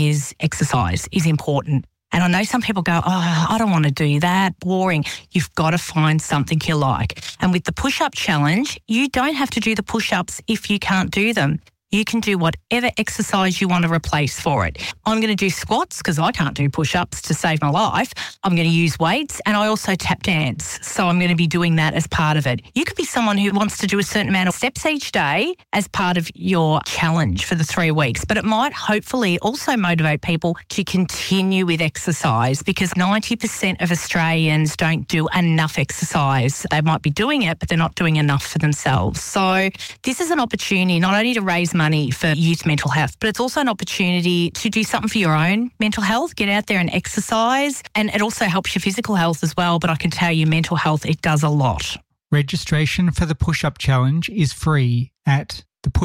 is exercise, is important. And I know some people go, I don't want to do that, boring. You've got to find something you like. And with the push-up challenge, you don't have to do the push-ups if you can't do them. You can do whatever exercise you want to replace for it. I'm going to do squats because I can't do push-ups to save my life. I'm going to use weights and I also tap dance. So I'm going to be doing that as part of it. You could be someone who wants to do a certain amount of steps each day as part of your challenge for the 3 weeks. But it might hopefully also motivate people to continue with exercise because 90% of Australians don't do enough exercise. They might be doing it, but they're not doing enough for themselves. So this is an opportunity not only to raise money for youth mental health, but it's also an opportunity to do something for your own mental health, get out there and exercise, and it also helps your physical health as well, but I can tell you mental health, it does a lot. Registration for the Push-Up Challenge is free at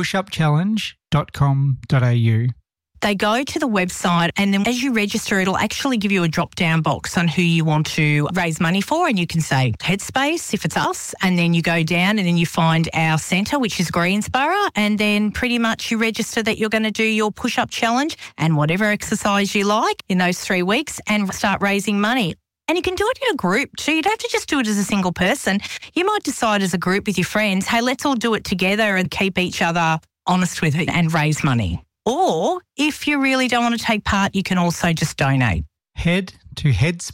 thepushupchallenge.com.au. They go to the website and then as you register, it'll actually give you a drop-down box on who you want to raise money for, and you can say Headspace if it's us, and then you go down and then you find our centre, which is Greensborough, and then pretty much you register that you're going to do your push-up challenge and whatever exercise you like in those 3 weeks and start raising money. And you can do it in a group too. You don't have to just do it as a single person. You might decide as a group with your friends, hey, let's all do it together and keep each other honest with it and raise money. Or if you really don't want to take part, you can also just donate. Head to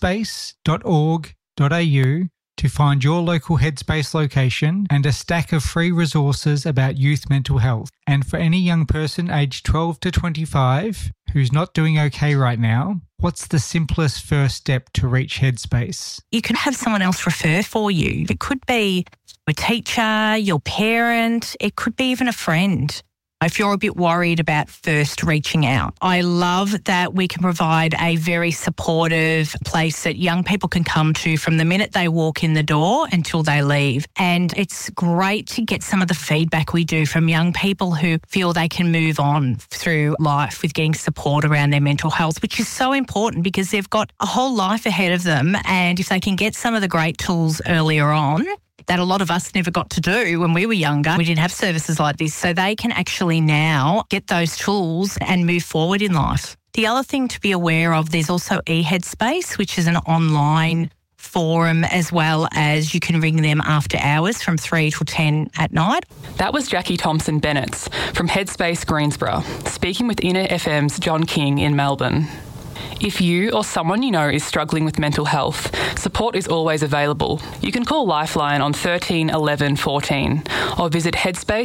headspace.org.au to find your local Headspace location and a stack of free resources about youth mental health. And for any young person aged 12 to 25 who's not doing okay right now, what's the simplest first step to reach Headspace? You can have someone else refer for you. It could be a teacher, your parent, it could be even a friend. If you're a bit worried about first reaching out, I love that we can provide a very supportive place that young people can come to from the minute they walk in the door until they leave. And it's great to get some of the feedback we do from young people who feel they can move on through life with getting support around their mental health, which is so important because they've got a whole life ahead of them. And if they can get some of the great tools earlier on, that a lot of us never got to do when we were younger. We didn't have services like this, so they can actually now get those tools and move forward in life. The other thing to be aware of, there's also eHeadspace, which is an online forum, as well as you can ring them after hours from 3 till 10 at night. That was Jackie Thompson-Bennett from Headspace Greensborough, speaking with Inner FM's John King in Melbourne. If you or someone you know is struggling with mental health, support is always available. You can call Lifeline on 13 11 14 or visit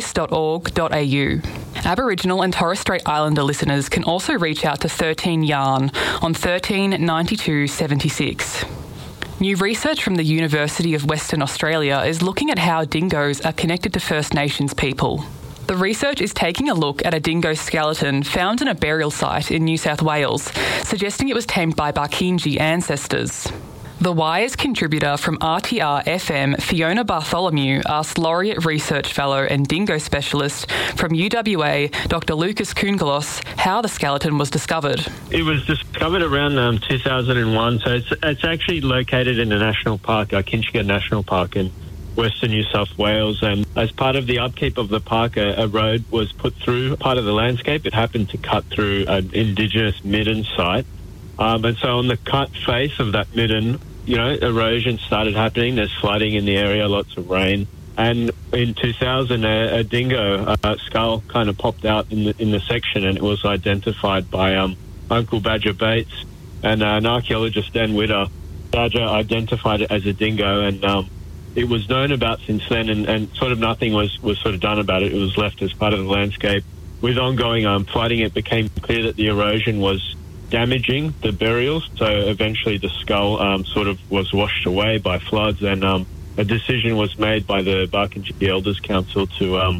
headspace.org.au. Aboriginal and Torres Strait Islander listeners can also reach out to 13 Yarn on 13 92 76. New research from the University of Western Australia is looking at how dingoes are connected to First Nations people. The research is taking a look at a dingo skeleton found in a burial site in New South Wales, suggesting it was tamed by Barkindji ancestors. The Wires contributor from RTR-FM, Fiona Bartholomew, asked Laureate Research Fellow and dingo specialist from UWA, Dr Lucas Koongalos, how the skeleton was discovered. It was discovered around 2001, so it's actually located in the national park, Kinchega National Park in Western New South Wales, and as part of the upkeep of the park, a road was put through part of the landscape. It happened to cut through an Indigenous midden site, and so on the cut face of that midden, erosion started happening. There's flooding in the area, lots of rain, and in 2000, a dingo skull kind of popped out in the section, and it was identified by Uncle Badger Bates and an archaeologist, Dan Witter. Badger identified it as a dingo, and it was known about since then, and sort of nothing was sort of done about it. It was left as part of the landscape. With ongoing flooding, it became clear that the erosion was damaging the burials, so eventually the skull sort of was washed away by floods, and a decision was made by the Barkindji Elders Council to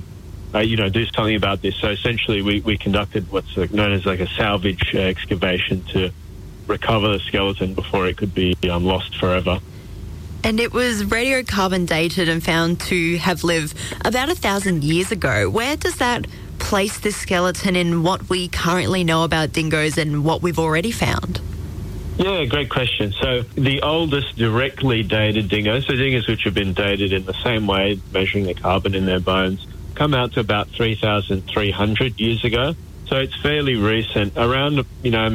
do something about this. So essentially we conducted what's known as like a salvage excavation to recover the skeleton before it could be lost forever. And it was radiocarbon dated and found to have lived about 1,000 years ago. Where does that place this skeleton in what we currently know about dingoes and what we've already found? Yeah, great question. So the oldest directly dated dingoes, so dingoes which have been dated in the same way, measuring the carbon in their bones, come out to about 3,300 years ago. So it's fairly recent, around,